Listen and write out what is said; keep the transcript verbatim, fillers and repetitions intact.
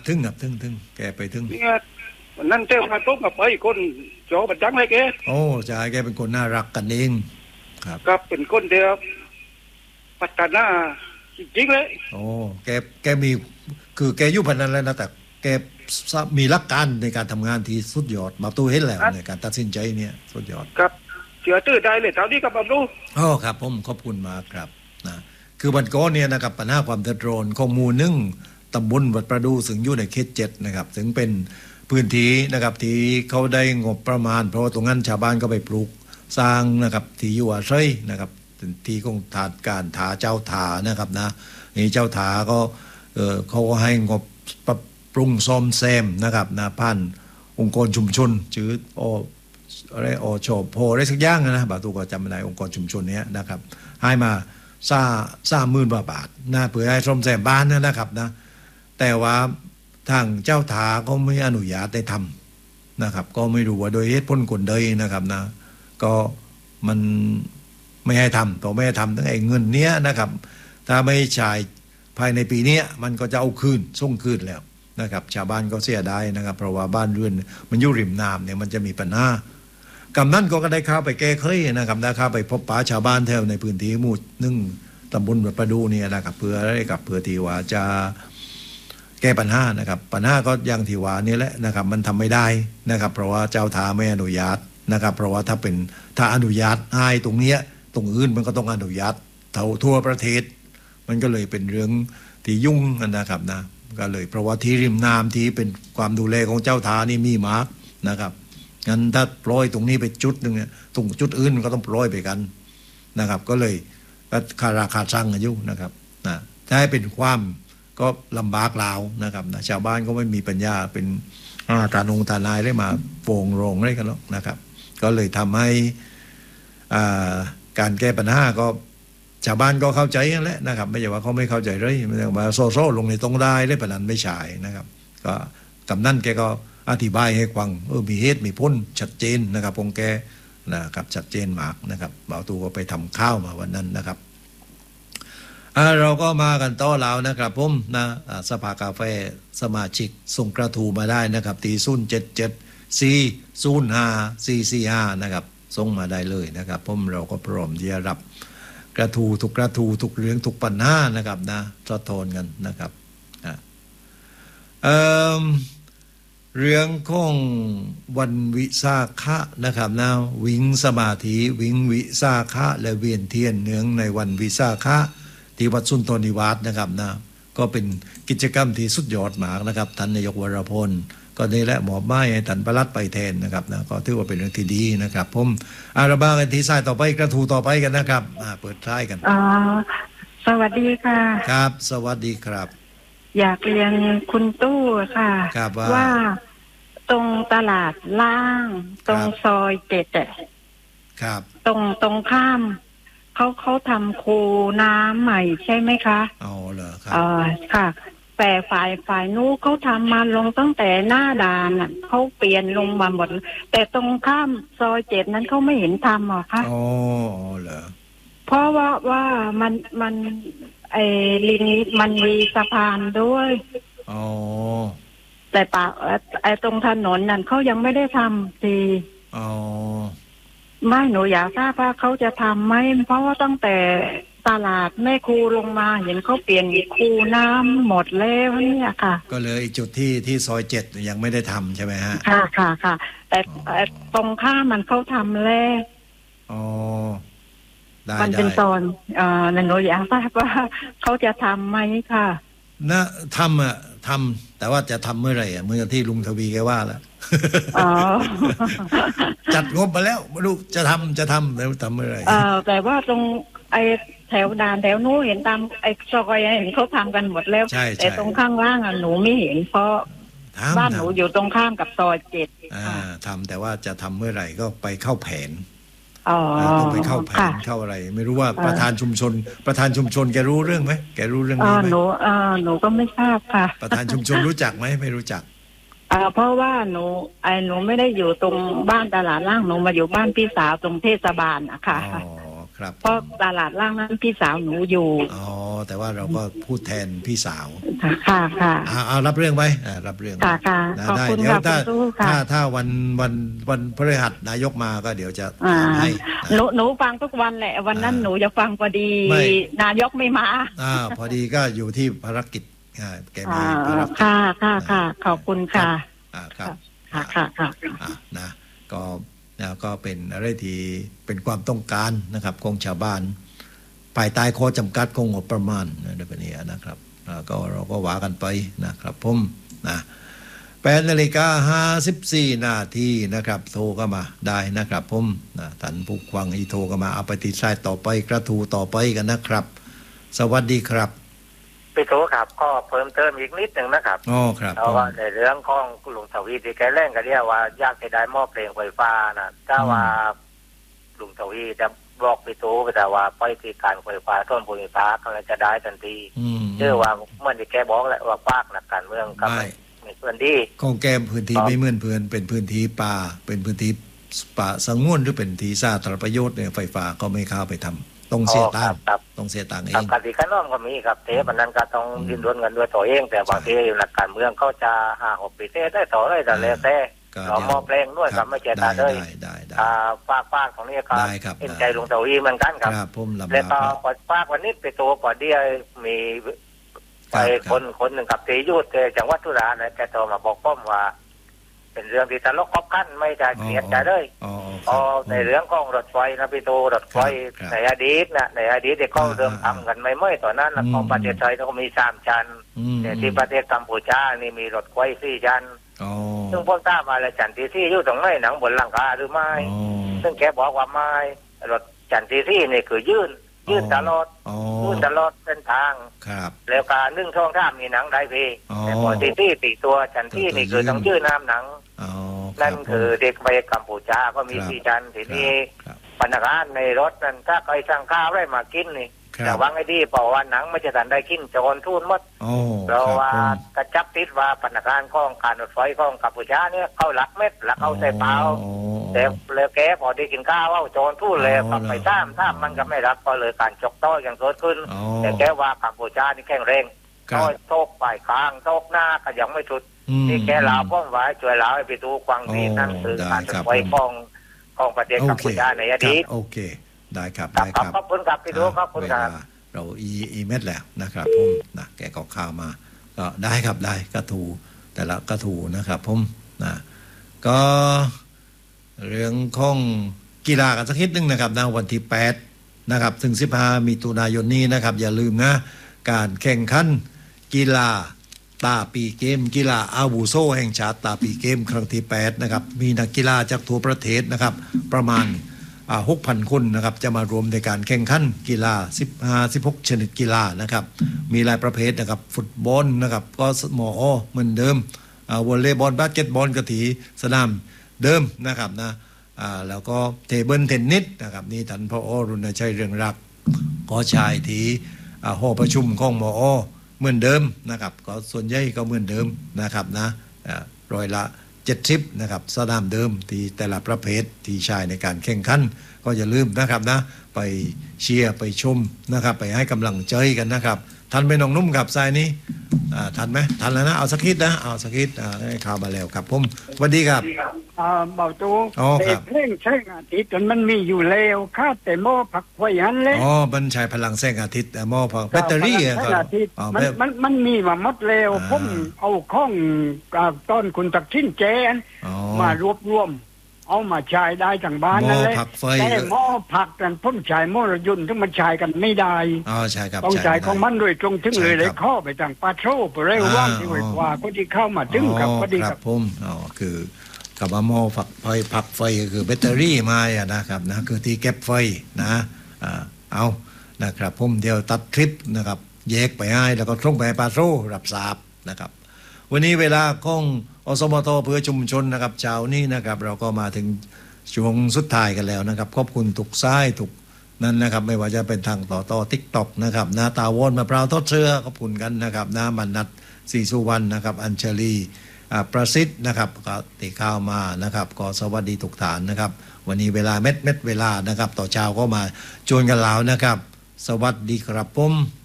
ถึงครับถึงถึงแกไปถึงเนี่ยนั่นเจ้าพาตุ๊กกับไปคนโจบัดจังให้แกโอ้ใช่แกเป็นคนน่ารักกันเองครับครับเป็นคนเดียวพัฒนาจริงๆเลยโอ้แกแกมีคือแกยุบพันนั้นแล้วนะแต่แกมีหลักการในการทำงานที่สุดยอดมาตู้เห็นแล้วในการตัดสินใจเนี่ยสุดยอดครับเชื่อตื้อได้เลยเท่านี้ครับผมรู้อ๋อครับผมขอบคุณมากครับนะคือวันก่อนเนี่ยนะครับปัญหาความเดือดร้อนของหมู่หนึ่งตำบลวัดประดูซึ่งอยู่ในเขตเจ็ดนะครับถึงเป็นพื้นที่นะครับที่เขาได้งบประมาณเพราะว่าตรงนั้นชาวบ้านก็ไปปลูกสร้างนะครับที่อยู่อาศัยนะครับที่ของถาดการถาเจ้าถานะครับนะนี่เจ้าถาก็เออเขาก็ให้งบปรับปรุงซ่อมแซมนะครับนะผ่านองค์กรชุมชนชื่อออะไรอชพอะไรสักอย่างนะบาตูก็จำไม่ได้องค์กรชุมชนนี้นะครับให้มาซาซาหมื่นกว่าบาทนะเพื่อให้ซ่อมแซมบ้านนะครับนะแต่ว่าทางเจ้าถาก็ไม่อนุญาตได้ทำนะครับก็ไม่รู้ว่าโดยเหตุผลคนใดนะครับนะก็มันไม่ให้ทำต่อไม่ให้ทำตั้งไอ้เงินเนี้ยนะครับถ้าไม่จ่ายภายในปีนี้มันก็จะเอาคืนส่งคืนแล้วนะครับชาวบ้านก็เสียดายนะครับเพราะว่าบ้านเรือนมันอยู่ริมน้ำเนี่ยมันจะมีปัญหากำนันก็ได้เข้าไปแก้ไขนะครับได้เข้าไปพบปะชาวบ้านแถวในพื้นที่หมู่หนึ่งตำบลวัดประดูเนี่ยนะครับเพื่ออะไรกับเพื่อที่ว่าจะแก้ปัญหานะครับปัญหาก็อย่างที่ว่านี่แหละนะครับมันทำไม่ได้นะครับเพราะว่าเจ้าท่าไม่อนุญาตนะครับเพราะว่าถ้าเป็นถ้าอนุญาตให้ตรงเนี้ยตรงอื่นมันก็ต้องอนุญาตเท่าทั่วประเทศมันก็เลยเป็นเรื่องที่ยุ่งนะครับนะก็เลยเพราะว่าที่ริมน้ำที่เป็นความดูแลของเจ้าท่านี่มีมากนะครับงั้นถ้าปล่อยตรงนี้ไปจุดนึงเนี่ยตรงจุดอื่นมันก็ต้องปล่อยไปกันนะครับก็เลยคาราคาช่างกันอยู่นะครับนะถ้าให้เป็นความก็ลำบากลาวนะครับนะชาวบ้านก็ไม่มีปัญญาเป็นตาหนงตานายได้มาโป่งโรงได้กันหรอกนะครับก็เลยทำให้การแก้ปัญหาก็ชาวบ้านก็เข้าใจนั่นแหละนะครับไม่ใช่ว่าเขาไม่เข้าใจเลยไม่ใช่ว่าโซ่โซ่ลงในตรงได้ได้ปนันไม่ใช่นะครับก็กำนั่นแกก็อธิบายให้ฟังเออมีเหตุมีผลชัดเจนนะครับองค์แกนะครับชัดเจนมากนะครับบ่าวตูก็ไปทำข้าวมาวันนั้นนะครับเราก็มากันต่อแล้วนะครับผมนะสภากาแฟสมาชิกส่งกระทูมาได้นะครับตีศูนย์เจ็ดเจ็ดสี่ศูนย์ห้าสี่สี่ห้านะครับส่งมาได้เลยนะครับผมเราก็พร้อมที่จะรับกระทูทุกกระทูทุกเรื่องทุกปัญหานะครับนะสะท้อนกันนะครับเอ่อเรื่องของวันวิสาขะนะครับนะวิ่งสมาธิวิ่งวิสาขะและเวียนเทียนเนื่องในวันวิสาขะที่วัดสุนทรนิวาสนะครับนะก็เป็นกิจกรรมที่สุดยอดมากนะครับท่านนายกวรพลก็ได้และหมอบไม้ให้ท่านประหลัดไปแทนนะครับนะก็ถือว่าเป็นเรื่องที่ดีนะครับผมอาระบากันที่สายต่อไปกระทูต่อไปกันนะครับเปิดท้ายกันอ๋อสวัสดีค่ะครับสวัสดีครับอยากเรียนคุณตู้ค่ะว่าว่าตรงตลาดล่างตรงซอยเจ็ดอ่ะครับตรงตรงข้ามเขาเขาทำคูน้ำใหม่ใช่ไหมคะอ๋อเหรอครับอ่าค่ะแต่ฝ่ายฝ่ายนู้นเขาทำมาลงตั้งแต่หน้าด่านอ่ะเขาเปลี่ยนลงมาหมดแต่ตรงข้ามซอยเจ็ดนั้นเขาไม่เห็นทำหรอคะอ๋อเหรอเพราะว่าว่ามันมันไอ้ลิงมันมีสะพานด้วยอ๋อแต่ปากไอ้ตรงถนนนั่นเขายังไม่ได้ทำทีอ๋อไม่หนูอยากทราบว่าเขาจะทำไหมเพราะว่าตั้งแต่ตลาดแม่ครูลงมาเห็นเขาเปลี่ยนคูน้ำหมดแล้วเนี่ยค่ะก็เลยจุดที่ที่ซอยเจ็ดยังไม่ได้ทำใช่ไหมฮะค่ะค่ะค่ะแต่ตรงข้ามมันเขาทำแล้วอ๋อได้มันเป็นโซนเอ่อหนูอยากทราบว่าเขาจะทำไหมค่ะนะทำอ่ะทำแต่ว่าจะทำเมื่อไหร่อ่ะเมื่อที่ลุงทวีแกว่าแล้วอ๋อจัดงบมาแล้วไม่รู้จะทำจะทำแล้วทำเมื่อไหร่เออแต่ว่าตรงไอ้แถวด่านแถวนู้นเห็นตามไอ้ซอยเห็นเขาทำกันหมดแล้วแต่ตรงข้างล่างอ่ะหนูไม่เห็นเพราะบ้านหนูอยู่ตรงข้ามกับซอยเจ็ดอ่าทำแต่ว่าจะทำเมื่อไหร่ก็ไปเข้าแผนอ๋อต้องไปเข้าแผนเข้าอะไรไม่รู้ว่าประธานชุมชนประธานชุมชนแกรู้เรื่องไหมแกรู้เรื่องนี้ไหมหนูอ่าหนูก็ไม่ทราบค่ะประธานชุมชนรู้จักไหมไม่รู้จักอ่าเพราะว่าหนูไอ้หนูไม่ได้อยู่ตรงบ้านตลาดล่างหนูมาอยู่บ้านพี่สาวตรงเทศบาลอะค่ะอ๋อครับเพราะตลาดล่างนั้นพี่สาวหนูอยู่อ๋อแต่ว่าเราก็พูดแทนพี่สาวค่ะค่ะเอาเอารับเรื่องไว้รับเรื่องค่ะค่ะขอบคุณค่ะคุณสู้ค่ะถ้าถ้าวันวันวันพฤหัสนายกมาก็เดี๋ยวจะให้หนูหนูฟังทุกวันแหละวันนั้นหนูจะฟังพอดีนายกไม่มาอ่าพอดีก็อยู่ที่ภารกิจแกมีภารกิจค่ะค่ะค่ะขอบคุณค่ะอ่าครับค่ะค่ะค่ะนะก็นะก็เป็นอะไรที่เป็นความต้องการนะครับของชาวบ้านภายใต้ข้อจำกัดของงบประมาณในแบบนี้นะครับก็เราก็ว่ากันไปนะครับผมนะแปดนาฬิกาห้าสิบสี่นาทีนะครับโทรเข้ามาได้นะครับผมนะท่านผู้ฟังอีโทรเข้ามาเอาไปติดสายต่อไปกระทูต่อไปกันนะครับสวัสดีครับพี่โตครับก็เพิ่มเติมอีกนิดหนึ่งนะครับอ๋อครับเพราะว่าในเรื่องของลุงทวีที่แกเล่นกันเรียกว่ายากจะได้หม้อเพลงไฟฟ้านะถ้าว่าลุงทวีจะบอกพี่โตแต่ว่าไปที่การไฟฟ้าต้นภูมิภาคเขาจะได้ทันทีเชื่อว่าเมื่อที่แกบอกแหละว่าภาคนักการเมืองก็ไม่ไม่เพื่อนดีของแกมพื้นที่ไม่เหมือนเพื่อนเป็นพื้นที่ป่าเป็นพื้นที่ป่าสงวนหรือเป็นที่สาธารณประโยชน์เนี่ยไฟฟ้าก็ไม่เข้าไปทำต้องเสียตังค์ต้องเสียตังค์เองการที่ข้างนอกก็มีครับเทปนั้นก็ต้องดิ้นรนกันด้วยตัวเองแต่บางทีหลักการเมืองเขาจะหาหกปีเทได้ต่อเลยแต่แล้วแต่เรามอบเพลงด้วยกับไม่เจตาเลยฝากฝากของนี้ก็เป็นใจลุงตวีเหมือนกันครับแล้วก็ปอดฝากวันนี้ไปตัวปอดเดียมีไปคนคนหนึ่งกับตียุทธจังหวัดทุราเนี่ยแกโทรมาบอกผมว่าเป็นเรื่องที่ตลกครบขั้นไม่จะเสียใจเลยอ๋อในเรื่องของรถไฟนะพี่โตรถไฟในอดีตนะในอดีตที่เขาเริ่มทำกันไม่เมื่อตอนนั้นแล้วของประเทศไทยเขามีสามชั้นแต่ที่ประเทศกัมพูชานี่มีรถไฟสี่ชั้นซึ่งพวกทราบมาแล้วจันทีที่อยู่ตรงไหนหนังบนหลังคาหรือไม่ซึ่งแกบอกว่าไม่รถจันทีที่นี่คือยื่นยื่นตลอดยื่นตลอดเส้นทางแล้วการนึ่งท่องท่ามีหนังได้พี่แต่พอทีที่ตีตัวจันที่นี่คือต้องยื่นน้ำหนังนั่นคือเด็กไปกัมพูชาก็มีสี่ชั้นทีนี้พนักงานในรถนั้นถ้าใครสั่งข้าวได้มากินนี่แต่วางไอ้ดีเพราะว่าหนังไม่จะทันได้กินโจรทุ่นหมดเพราะว่ากระจับติดว่าพนักงานของการรถไฟของกัมพูชาเนี่ยเขาหลักเม็ดหลักเอาใส่เปล่าแต่แล้วแกพอได้กินข้าวว่าโจรทุ่นเลยก็ไปท่ามท่ามมันก็ไม่รับก็เลยการจกต้อยกันเกิดขึ้นแต่แกว่ากัมพูชานี่แข็งแรงต้อยโตกปลายคางโตกหน้าก็ยังไม่สุดนี่แกลาวป้องไว้ช่วยลาวให้ไปดูควางดีนั่นคือการรถไฟของของประเทศกัมพูชาในอดีตโอเคได้ครับได้ครับขอบคุณครับพี่ดูขอบคุณครับเราอีอีเม็ดแล้วนะครับผมนะแกก็ข่าวมาก็ได้ครับได้กระทูแต่ละกระทูนะครับผมนะก็เรื่องของกีฬากันสักนิดนึงนะครับนะวันที่แปดนะครับถึงสิบห้ามิถุนายนนี้นะครับอย่าลืมนะการแข่งขันกีฬาตาปีเกมกีฬาอาวุโสแห่งชาติตาปีเกมครั้งที่แปดนะครับมีนักกีฬาจากทั่วประเทศนะครับประมาณอ่า หกพัน คนนะครับจะมารวมในการแข่งขันกีฬาสิบห้า สิบหกชนิดกีฬานะครับมีหลายประเภทนะครับฟุตบอลนะครับก็หมอเหมือนเดิมอ่าวอลเลย์บอลบาสเกตบอลกะถีสนามเดิมนะครับนะอ่าแล้วก็เทเบิลเทนนิสนะครับนี่ท่านผอ.รุณชัยเรืองรักก็ชายที่อ่าหอประชุมของหมอเหมือนเดิมนะครับก็ส่วนใหญ่ก็เหมือนเดิมนะครับนะอ่าร้อยละเจ็ดสิบนะครับสนามเดิมที่แต่ละประเภทที่ใช้ในการแข่งขันก็อย่าลืมนะครับนะไปเชียร์ไปชมนะครับไปให้กำลังใจกันนะครับทันไปน้องนุ่มกับสายนี้อ่าทันไหมทันแล้วนะเอาสักนิดนะเอาสักนิดอ่าให้ข่าวมาแล้วครับผมสวัสดีครับอ่าเบาตูเด็กเล่นแสงอาทิตย์มันมีอยู่แล้วคาดแต่หม้อผักไฟหันเลยอ๋อมันใช้พลังแสงอาทิตย์หม้อผักแบตเตอรี่ครับมันมันมันมีมาหมดแล้วผมเอาข้องต้นคุณตักชิ้นแจนมารวบรวมเอามาใช้ได้ทางบ้านนั่นแหละแต่หม้อผักกันพ่นใช้หม้อรถยนต์ที่มันใช้กันไม่ได้อ๋อใช่ครับต้องใช้ของมันโดยตรงถึงเลยเลยเข้าไปทางปาโชไปเร็วว่างที่กว่าก็ที่เข้ามาถึงกับพอดีครับผมอ๋อคือกับหม้อผักไฟผักไฟก็คือแบตเตอรี่มาอ่ะนะครับนะคือที่เก็บไฟนะอ่าเอานะครับผมเดี๋ยวตัดคลิปนะครับแยกไปให้แล้วก็ส่งไปให้ปาโชรับทราบนะครับวันนี้เวลาของอสมทเพื่อชุมชนนะครับเช้านี้นะครับเราก็มาถึงช่วงสุดท้ายกันแล้วนะครับขอบคุณทุกซ้ายทุกนั่นนะครับไม่ว่าจะเป็นทางต่อต่อ TikTok นะครับนาตาวอนมะพร้าวทอดเชื้อขอบคุณกันนะครับน้ามันนัดศรีสุวรรณนะครับอัญชลีประสิทธิ์นะครับก็ติข้าวมานะครับก็สวัสดีทุกฐานนะครับวันนี้เวลาเม็ดเม็ดเวลานะครับต่อเช้าก็มาจวนกันแล้วนะครับสวัสดีครับผม